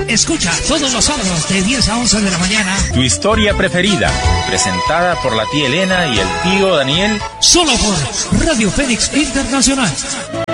Escucha todos los sábados de 10 a 11 de la mañana. Tu historia preferida, presentada por la tía Elena y el tío Daniel. Solo por Radio Fénix Internacional.